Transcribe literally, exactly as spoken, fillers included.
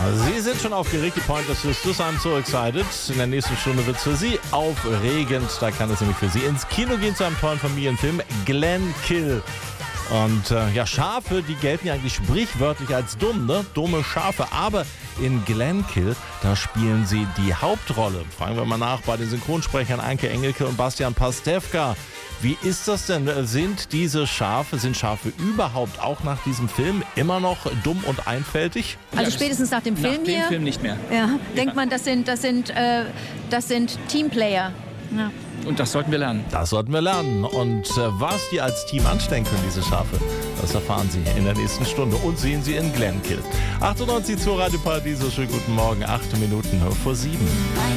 Sie sind schon aufgeregt, die Pointer Sisters. I'm so excited. In der nächsten Stunde wird es für Sie aufregend. Da kann es nämlich für Sie ins Kino gehen zu einem tollen Familienfilm, Glenkill. Und äh, ja, Schafe, die gelten ja eigentlich sprichwörtlich als dumm, ne? Dumme Schafe. Aber in Glenkill, da spielen sie die Hauptrolle. Fragen wir mal nach bei den Synchronsprechern Anke Engelke und Bastian Pastewka. Wie ist das denn? Sind diese Schafe, sind Schafe überhaupt auch nach diesem Film immer noch dumm und einfältig? Also Ja, spätestens nach dem Film Nach dem hier Film nicht mehr. ja, denkt man, das sind, das sind, äh, das sind Teamplayer. Ja. Und das sollten wir lernen. Das sollten wir lernen. Und äh, was die als Team anstellen können, diese Schafe, das erfahren Sie in der nächsten Stunde und sehen Sie in Glenkill. achtundneunzig Komma zwei Radio Paradiso, schönen guten Morgen, acht Minuten vor sieben.